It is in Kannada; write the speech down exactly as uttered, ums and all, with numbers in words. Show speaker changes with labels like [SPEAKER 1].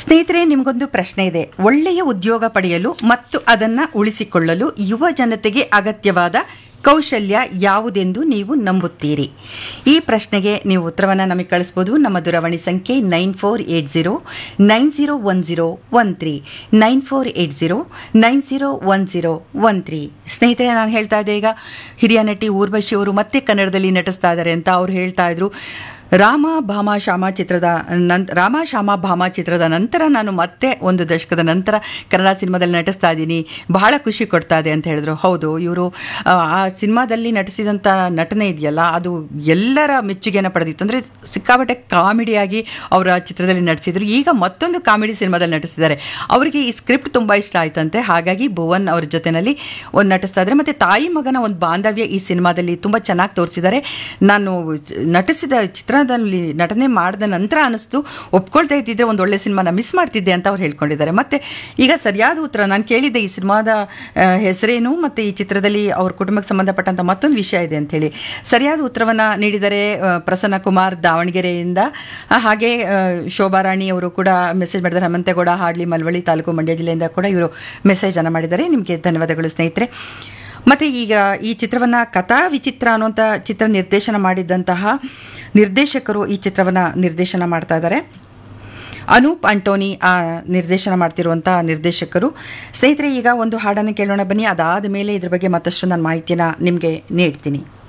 [SPEAKER 1] ಸ್ನೇಹಿತರೆ, ನಿಮಗೊಂದು ಪ್ರಶ್ನೆ ಇದೆ. ಒಳ್ಳೆಯ ಉದ್ಯೋಗ ಪಡೆಯಲು ಮತ್ತು ಅದನ್ನು ಉಳಿಸಿಕೊಳ್ಳಲು ಯುವ ಜನತೆಗೆ ಅಗತ್ಯವಾದ ಕೌಶಲ್ಯ ಯಾವುದೆಂದು ನೀವು ನಂಬುತ್ತೀರಿ? ಈ ಪ್ರಶ್ನೆಗೆ ನೀವು ಉತ್ತರವನ್ನು ನಮಗೆ ಕಳಿಸ್ಬೋದು. ನಮ್ಮ ದೂರವಾಣಿ ಸಂಖ್ಯೆ nine four eight zero nine zero one zero one three nine four eight zero nine zero one zero one three. ಸ್ನೇಹಿತರೆ, ನಾನು ಹೇಳ್ತಾ ಇದ್ದೆ ಈಗ ಹಿರಿಯ ನಟಿ ಊರ್ವಶಿ ಅವರು ಮತ್ತೆ ಕನ್ನಡದಲ್ಲಿ ನಟಿಸ್ತಾ ಇದ್ದಾರೆ ಅಂತ. ಅವ್ರು ಹೇಳ್ತಾ ಇದ್ರು, ರಾಮ ಭಾಮ ಶ್ಯಾಮ ಚಿತ್ರದ ನಂತ ರಾಮ ಶ್ಯಾಮ ಭಾಮ ಚಿತ್ರದ ನಂತರ ನಾನು ಮತ್ತೆ ಒಂದು ದಶಕದ ನಂತರ ಕನ್ನಡ ಸಿನಿಮಾದಲ್ಲಿ ನಟಿಸ್ತಾ ಇದ್ದೀನಿ, ಬಹಳ ಖುಷಿ ಕೊಡ್ತಾ ಇದೆ ಅಂತ ಹೇಳಿದ್ರು. ಹೌದು, ಇವರು ಆ ಸಿನಿಮಾದಲ್ಲಿ ನಟಿಸಿದಂಥ ನಟನೆ ಇದೆಯಲ್ಲ, ಅದು ಎಲ್ಲರ ಮೆಚ್ಚುಗೆಯನ್ನು ಪಡೆದಿತ್ತು. ಅಂದರೆ ಸಿಕ್ಕಾಪಟ್ಟೆ ಕಾಮಿಡಿಯಾಗಿ ಅವರ ಚಿತ್ರದಲ್ಲಿ ನಟಿಸಿದ್ರು. ಈಗ ಮತ್ತೊಂದು ಕಾಮಿಡಿ ಸಿನಿಮಾದಲ್ಲಿ ನಟಿಸಿದ್ದಾರೆ. ಅವರಿಗೆ ಈ ಸ್ಕ್ರಿಪ್ಟ್ ತುಂಬ ಇಷ್ಟ ಆಯ್ತಂತೆ. ಹಾಗಾಗಿ ಭುವನ್ ಅವ್ರ ಜೊತೆಯಲ್ಲಿ ಒಂದು ನಟಿಸ್ತಾ ಇದ್ದಾರೆ. ಮತ್ತು ತಾಯಿ ಮಗನ ಒಂದು ಬಾಂಧವ್ಯ ಈ ಸಿನಿಮಾದಲ್ಲಿ ತುಂಬ ಚೆನ್ನಾಗಿ ತೋರಿಸಿದ್ದಾರೆ. ನಾನು ನಟಿಸಿದ ಚಿತ್ರ ನಟನೆ ಮಾಡಿದ ನಂತರ ಅನಿಸ್ತು, ಒಪ್ಕೊಳ್ತಾ ಇದ್ದಿದ್ರೆ ಒಂದು ಒಳ್ಳೆ ಸಿನಿಮಾನ ಮಿಸ್ ಮಾಡ್ತಿದ್ದೆ ಅಂತ ಅವ್ರು ಹೇಳ್ಕೊಂಡಿದ್ದಾರೆ. ಮತ್ತು ಈಗ ಸರಿಯಾದ ಉತ್ತರ ನಾನು ಕೇಳಿದ್ದೆ, ಈ ಸಿನಿಮಾದ ಹೆಸರೇನು ಮತ್ತು ಈ ಚಿತ್ರದಲ್ಲಿ ಅವ್ರ ಕುಟುಂಬಕ್ಕೆ ಸಂಬಂಧಪಟ್ಟಂಥ ಮತ್ತೊಂದು ವಿಷಯ ಇದೆ ಅಂಥೇಳಿ. ಸರಿಯಾದ ಉತ್ತರವನ್ನು ನೀಡಿದರೆ ಪ್ರಸನ್ನ ಕುಮಾರ್ ದಾವಣಗೆರೆಯಿಂದ. ಹಾಗೆ ಶೋಭಾರಾಣಿ ಅವರು ಕೂಡ ಮೆಸೇಜ್ ಮಾಡಿದ್ದಾರೆ. ಹನುಮಂತೇಗೌಡ ಹಾಡ್ಲಿ ಮಳವಳ್ಳಿ ತಾಲೂಕು ಮಂಡ್ಯ ಜಿಲ್ಲೆಯಿಂದ ಕೂಡ ಇವರು ಮೆಸೇಜನ್ನು ಮಾಡಿದ್ದಾರೆ. ನಿಮಗೆ ಧನ್ಯವಾದಗಳು ಸ್ನೇಹಿತರೆ. ಮತ್ತು ಈಗ ಈ ಚಿತ್ರವನ್ನು ಕಥಾ ವಿಚಿತ್ರ ಅನ್ನುವಂಥ ಚಿತ್ರ ನಿರ್ದೇಶನ ಮಾಡಿದ್ದಂತಹ ನಿರ್ದೇಶಕರು ಈ ಚಿತ್ರವನ್ನು ನಿರ್ದೇಶನ ಮಾಡ್ತಾ ಇದ್ದಾರೆ. ಅನೂಪ್ ಅಂಟೋನಿ ಆ ನಿರ್ದೇಶನ ಮಾಡ್ತಿರುವಂಥ ನಿರ್ದೇಶಕರು. ಸ್ನೇಹಿತರೆ, ಈಗ ಒಂದು ಹಾಡನ್ನು ಕೇಳೋಣ ಬನ್ನಿ. ಅದಾದ ಮೇಲೆ ಇದ್ರ ಬಗ್ಗೆ ಮತ್ತಷ್ಟು ನಾನು ಮಾಹಿತಿಯನ್ನು ನಿಮಗೆ ನೀಡ್ತೀನಿ.